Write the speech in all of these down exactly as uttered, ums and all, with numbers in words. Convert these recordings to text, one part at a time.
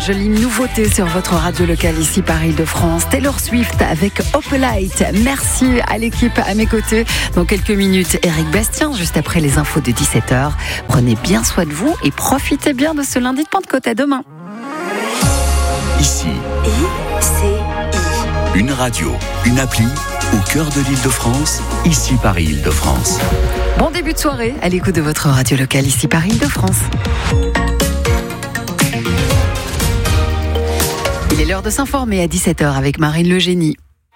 jolie nouveauté sur votre radio locale ici par Île-de-France. Taylor Swift avec Opalite. Merci à l'équipe à mes côtés. Dans quelques minutes, Éric Bastien, juste après les infos de dix-sept heures. Prenez bien soin de vous et profitez bien de ce lundi de Pentecôte. À demain. Ici, I C I. Une radio, une appli au cœur de l'Île-de-France, ici par Île-de-France. Bon début de soirée à l'écoute de votre radio locale ici par Île-de-France. Il est l'heure de s'informer à dix-sept heures avec Marine Le Génie.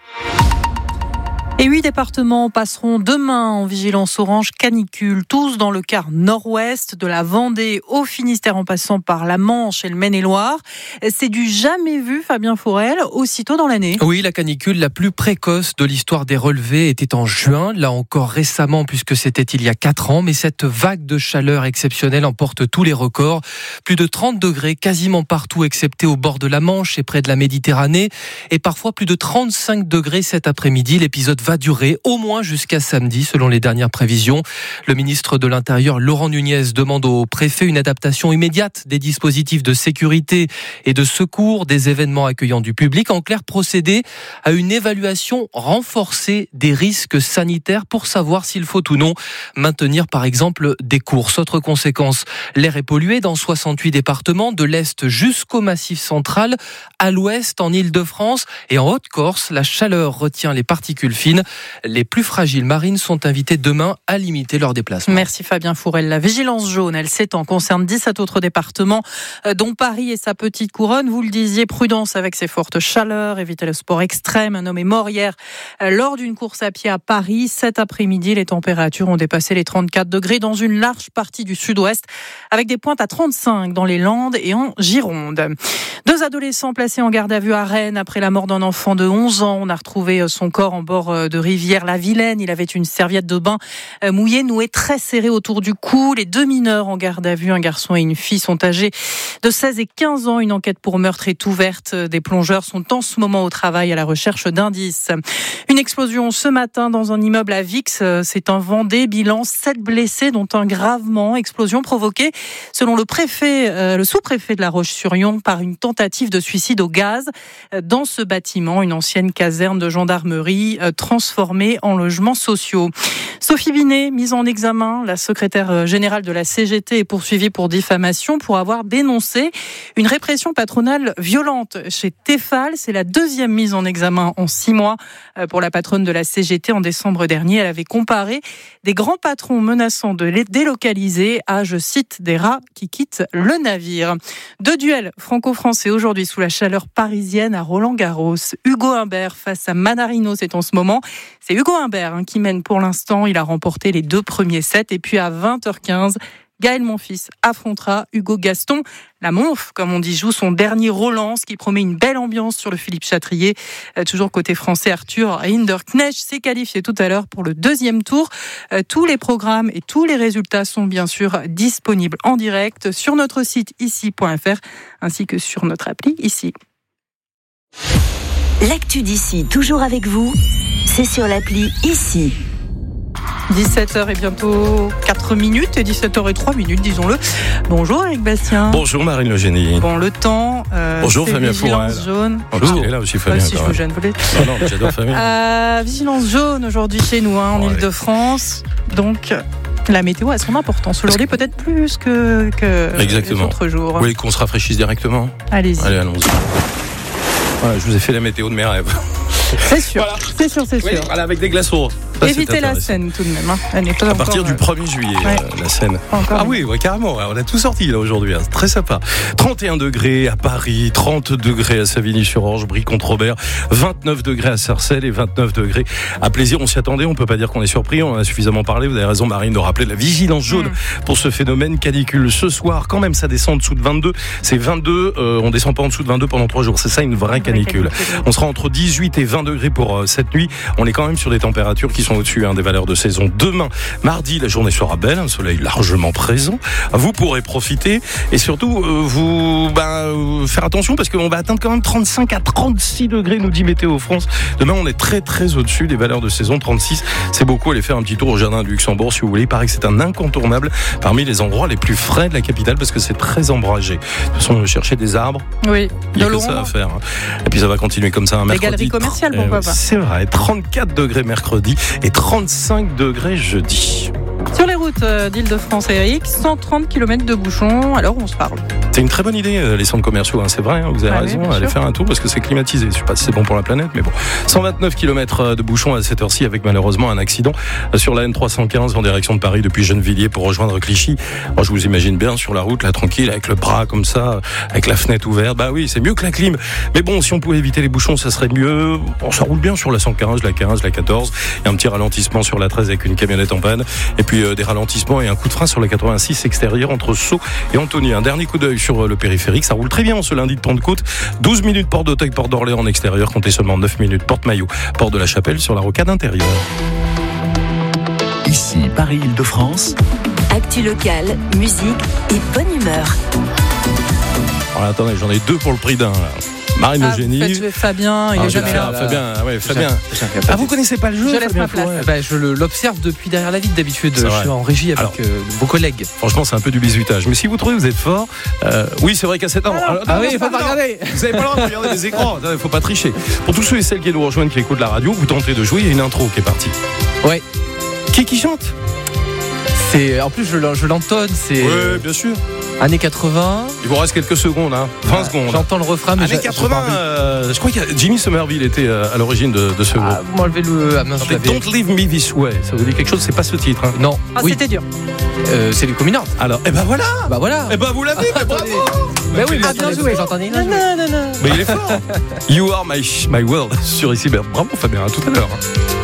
Et huit départements passeront demain en vigilance orange canicule, tous dans le quart nord-ouest, de la Vendée au Finistère en passant par la Manche et le Maine-et-Loire. C'est du jamais vu, Fabien Fourel, aussitôt dans l'année. Oui, la canicule la plus précoce de l'histoire des relevés était en juin, là encore récemment puisque c'était il y a quatre ans, mais cette vague de chaleur exceptionnelle emporte tous les records. Plus de trente degrés quasiment partout excepté au bord de la Manche et près de la Méditerranée, et parfois plus de trente-cinq degrés cet après-midi. L'épisode va durer au moins jusqu'à samedi, selon les dernières prévisions. Le ministre de l'Intérieur, Laurent Nunez, demande au préfet une adaptation immédiate des dispositifs de sécurité et de secours des événements accueillant du public. En clair, procéder à une évaluation renforcée des risques sanitaires pour savoir s'il faut ou non maintenir, par exemple, des courses. Autre conséquence, l'air est pollué dans soixante-huit départements, de l'Est jusqu'au Massif central, à l'Ouest, en Île-de-France et en Haute-Corse. La chaleur retient les particules fines. Les plus fragiles marines sont invités demain à limiter leurs déplacements. Merci Fabien Fourel. La vigilance jaune, elle s'étend, concerne dix-sept autres départements, dont Paris et sa petite couronne. Vous le disiez, prudence avec ces fortes chaleurs, évitez le sport extrême. Un homme est mort hier lors d'une course à pied à Paris. Cet après-midi, les températures ont dépassé les trente-quatre degrés dans une large partie du sud-ouest, avec des pointes à trente-cinq dans les Landes et en Gironde. Deux adolescents placés en garde à vue à Rennes après la mort d'un enfant de onze ans. On a retrouvé son corps en bord de Rivière-la-Vilaine. Il avait une serviette de bain mouillée nouée très serrée autour du cou. Les deux mineurs en garde à vue, un garçon et une fille, sont âgés de seize et quinze ans. Une enquête pour meurtre est ouverte. Des plongeurs sont en ce moment au travail à la recherche d'indices. Une explosion ce matin dans un immeuble à Vix. C'est un Vendée. Bilan sept blessés, dont un gravement. Explosion provoquée, selon le préfet, euh, le sous-préfet de La Roche-sur-Yon, par une tentative de suicide au gaz dans ce bâtiment, une ancienne caserne de gendarmerie euh, transformée en logements sociaux. Sophie Binet, mise en examen, la secrétaire générale de la C G T, est poursuivie pour diffamation pour avoir dénoncé une répression patronale violente chez Tefal. C'est la deuxième mise en examen en six mois pour la patronne de la C G T. En décembre dernier, elle avait comparé des grands patrons menaçant de les délocaliser à, je cite, des rats qui quittent le navire. Deux duels franco-français aujourd'hui sous la chaleur parisienne à Roland-Garros. Hugo Humbert face à Manarino, c'est en ce moment. C'est Hugo Humbert hein, qui mène pour l'instant. Il a remporté les deux premiers sets. Et puis à vingt heures quinze, Gaël Monfils affrontera Hugo Gaston. La Monf, comme on dit, joue son dernier Roland, ce qui promet une belle ambiance sur le Philippe Chatrier. Euh, toujours côté français, Arthur Hinderknecht s'est qualifié tout à l'heure pour le deuxième tour. Euh, tous les programmes et tous les résultats sont bien sûr disponibles en direct sur notre site ici point f r ainsi que sur notre appli ici. L'actu d'ici, toujours avec vous, c'est sur l'appli ici. dix-sept heures et bientôt quatre minutes et dix-sept heures et trois minutes, disons-le. Bonjour Éric Bastien. Bonjour Marine Le Génie. Bon, le temps. Euh, Bonjour Fabien Fourel. Vigilance jaune. Bonjour. Il est là aussi Fabien. Moi aussi, je vous gêne, vous voulez. Non, non, j'adore Fabien. Euh, vigilance jaune aujourd'hui chez nous, hein, en ouais. Île-de-France. Donc, la météo a son importance. Aujourd'hui, peut-être plus que, que Exactement. les autres jours. Vous voulez qu'on se rafraîchisse directement ? Allez-y. Allez, allons-y. Voilà, je vous ai fait la météo de mes rêves. C'est sûr, voilà. c'est sûr, c'est sûr. Oui, voilà, avec des glaçons. Ça, évitez la Seine tout de même. Hein. Elle n'est pas à encore, partir du euh... premier juillet, ouais. euh, la Seine. Encore, ah oui, ouais, carrément. On a tout sorti là aujourd'hui. Hein. C'est très sympa. trente et un degrés à Paris, trente degrés à Savigny-sur-Orge, Brie-contre-Robert, vingt-neuf degrés à Sarcelles et vingt-neuf degrés à Plaisir. On s'y attendait. On peut pas dire qu'on est surpris. On en a suffisamment parlé. Vous avez raison, Marine, de rappeler la vigilance jaune mmh. pour ce phénomène canicule. Ce soir, quand même, ça descend en dessous de vingt-deux. C'est vingt-deux. Euh, on descend pas en dessous de vingt-deux pendant trois jours. C'est ça une vraie canicule. On sera entre dix-huit et vingt. vingt degrés pour euh, cette nuit. On est quand même sur des températures qui sont au-dessus hein, des valeurs de saison. Demain, mardi, la journée sera belle, un soleil largement présent. Vous pourrez profiter et surtout euh, vous bah, euh, faire attention parce qu'on va atteindre quand même trente-cinq à trente-six degrés, nous dit Météo France. Demain, on est très très au-dessus des valeurs de saison. trente-six, c'est beaucoup. Allez faire un petit tour au jardin du Luxembourg si vous voulez. Il paraît que c'est un incontournable parmi les endroits les plus frais de la capitale parce que c'est très ombragé. De toute façon, chercher des arbres. Oui, il y a de que loin. ça à faire. Et puis ça va continuer comme ça un mercredi. Les galeries commerciales, Eh pourquoi oui, pas. C'est vrai, trente-quatre degrés mercredi et trente-cinq degrés jeudi. Sur les routes d'Île-de-France, Eric, cent trente kilomètres de bouchons, alors on se parle. C'est une très bonne idée, les centres commerciaux, hein, c'est vrai, hein, vous avez Ah raison, oui, allez sûr. faire un tour parce que c'est climatisé. Je sais pas si c'est bon pour la planète, mais bon. cent vingt-neuf kilomètres de bouchons à cette heure-ci avec malheureusement un accident sur la N trois cent quinze en direction de Paris depuis Gennevilliers pour rejoindre Clichy. Moi, je vous imagine bien sur la route, là, tranquille, avec le bras comme ça, avec la fenêtre ouverte. Bah oui, c'est mieux que la clim. Mais bon, si on pouvait éviter les bouchons, ça serait mieux. Bon, ça roule bien sur la cent quinze, la quinze, la quatorze. Il y a un petit ralentissement sur la treize avec une camionnette en panne. Et puis euh, des ralentissements et un coup de frein sur la quatre-vingt-six extérieure entre Sceaux et Antony. Un dernier coup d'œil sur le périphérique. Ça roule très bien ce lundi de Pentecôte. douze minutes porte d'Auteuil, porte d'Orléans en extérieur. Comptez seulement neuf minutes porte Maillot, porte de la Chapelle sur la rocade intérieure. Ici, Paris-Île-de-France. Actu locale, musique et bonne humeur. Alors, attendez, j'en ai deux pour le prix d'un. Là. Marine Ah, Eugénie. faites jouer Fabien, il Ah, est je vais jamais faire là. Fabien, ouais, Fabien. J'ai un Ah, capable. vous connaissez pas le jeu Je laisse Fabien ma place. Flouet Bah, je le- l'observe depuis derrière la vitre d'habitude. C'est Je vrai. suis en régie avec Alors- euh, vos collègues. Franchement, c'est un peu du bizutage. Mais si vous trouvez que vous êtes fort, euh, oui, c'est vrai qu'à sept ans. Alors, Ah non, oui, c'est il faut pas non. regarder. Vous n'avez pas le droit de regarder les écrans. Il faut pas tricher. Pour tous ceux et celles qui nous rejoignent, qui écoutent la radio, vous tentez de jouer. Il y a une intro qui est partie. Ouais. Qui qui chante C'est, en plus, je, l'en- je l'entonne. C'est Oui, bien sûr. années quatre-vingts. Il vous reste quelques secondes, hein. vingt secondes. J'entends le refrain, mais Années j'ai- j'ai quatre-vingts, pas envie. euh, je crois que Jimmy Somerville était euh, à l'origine de, de ce groupe. Ah, vous m'enlevez le. Ah mince, je Ça s'appelait l'avais. Don't Leave Me This Way. Ça vous dit quelque chose? C'est pas ce titre. Hein. Non. Ah, oui. c'était dur. Euh, c'est les communards. Alors, eh ben voilà. Bah voilà. Eh ben vous l'avez. Mais bravo. Bah oui, mais Ah, bien attendez, joué. j'entendais rien. Mais il est fort. You are my my world sur ici. Ben, bravo Fabien. À tout à l'heure.